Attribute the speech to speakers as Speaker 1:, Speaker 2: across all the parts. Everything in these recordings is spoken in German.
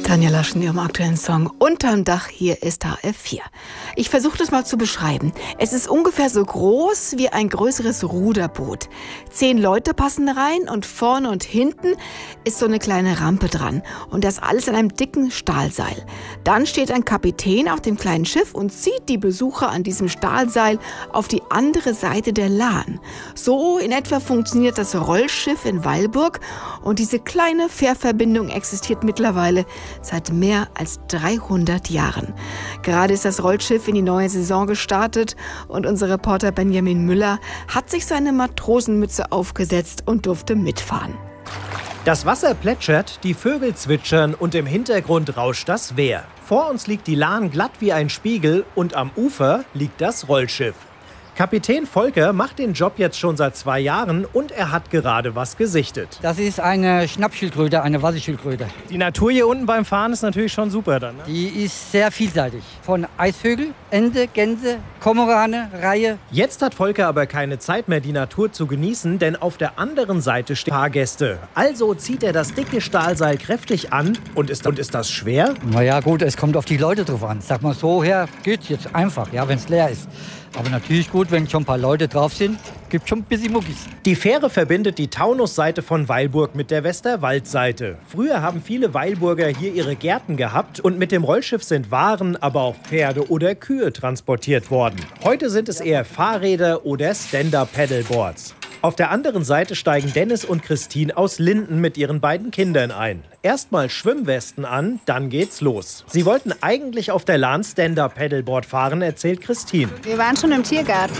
Speaker 1: Tanja Lasch in ihrem aktuellen Song Unterm Dach, hier ist HF4. Ich versuche das mal zu beschreiben. Es ist ungefähr so groß wie ein größeres Ruderboot. 10 Leute passen rein und vorne und hinten ist so eine kleine Rampe dran. Und das alles an einem dicken Stahlseil. Dann steht ein Kapitän auf dem kleinen Schiff und zieht die Besucher an diesem Stahlseil auf die andere Seite der Lahn. So in etwa funktioniert das Rollschiff in Weilburg. Und diese kleine Fährverbindung existiert mittlerweile seit mehr als 300 Jahren. Gerade ist das Rollschiff in die neue Saison gestartet und unser Reporter Benjamin Müller hat sich seine Matrosenmütze aufgesetzt und durfte mitfahren.
Speaker 2: Das Wasser plätschert, die Vögel zwitschern und im Hintergrund rauscht das Wehr. Vor uns liegt die Lahn glatt wie ein Spiegel und am Ufer liegt das Rollschiff. Kapitän Volker macht den Job jetzt schon seit 2 Jahren und er hat gerade was gesichtet.
Speaker 3: Das ist eine Schnappschildkröte, eine Wasserschildkröte.
Speaker 2: Die Natur hier unten beim Fahren ist natürlich schon super dann, ne?
Speaker 3: Die ist sehr vielseitig. Von Eisvögel, Ente, Gänse, Kormorane, Reihe.
Speaker 2: Jetzt hat Volker aber keine Zeit mehr, die Natur zu genießen, denn auf der anderen Seite stehen Fahrgäste. Also zieht er das dicke Stahlseil kräftig an und ist das schwer?
Speaker 3: Naja gut, es kommt auf die Leute drauf an. Sag mal so her, geht's jetzt einfach, ja, wenn es leer ist. Aber natürlich gut, wenn schon ein paar Leute drauf sind, gibt schon ein bisschen Muckis.
Speaker 2: Die Fähre verbindet die Taunusseite von Weilburg mit der Westerwaldseite. Früher haben viele Weilburger hier ihre Gärten gehabt und mit dem Rollschiff sind Waren, aber auch Pferde oder Kühe transportiert worden. Heute sind es eher Fahrräder oder Stand-Up-Paddleboards. Auf der anderen Seite steigen Dennis und Christine aus Linden mit ihren beiden Kindern ein. Erstmal Schwimmwesten an, dann geht's los. Sie wollten eigentlich auf der Lahn Stand-Up-Paddleboard fahren, erzählt Christine.
Speaker 4: Wir waren schon im Tiergarten.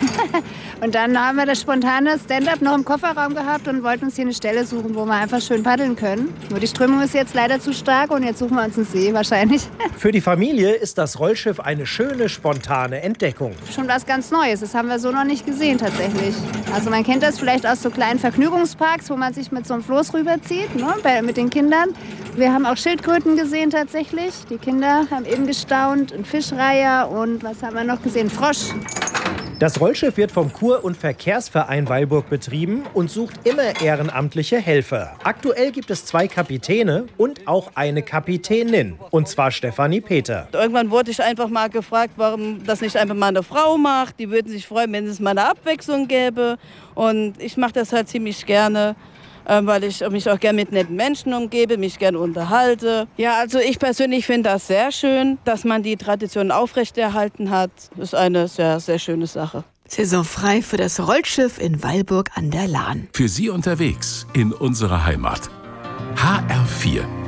Speaker 4: Und dann haben wir das spontane Stand-Up noch im Kofferraum gehabt und wollten uns hier eine Stelle suchen, wo wir einfach schön paddeln können. Nur die Strömung ist jetzt leider zu stark und jetzt suchen wir uns einen See wahrscheinlich.
Speaker 2: Für die Familie ist das Rollschiff eine schöne, spontane Entdeckung.
Speaker 4: Schon was ganz Neues, das haben wir so noch nicht gesehen tatsächlich. Also man kennt das vielleicht aus so kleinen Vergnügungsparks, wo man sich mit so einem Floß rüberzieht, ne, mit den Kindern. Wir haben auch Schildkröten gesehen tatsächlich. Die Kinder haben eben gestaunt, ein Fischreiher und was haben wir noch gesehen? Frosch.
Speaker 2: Das Rollschiff wird vom Kur- und Verkehrsverein Weilburg betrieben und sucht immer ehrenamtliche Helfer. Aktuell gibt es 2 Kapitäne und auch eine Kapitänin, und zwar Stefanie Peter.
Speaker 5: Irgendwann wurde ich einfach mal gefragt, warum das nicht einfach mal eine Frau macht. Die würden sich freuen, wenn es mal eine Abwechslung gäbe. Und ich mache das halt ziemlich gerne, weil ich mich auch gerne mit netten Menschen umgebe, mich gerne unterhalte. Ja, also ich persönlich finde das sehr schön, dass man die Tradition aufrechterhalten hat. Das ist eine sehr, sehr schöne Sache.
Speaker 1: Saisonfrei für das Rollschiff in Weilburg an der Lahn.
Speaker 6: Für Sie unterwegs in unserer Heimat. HR4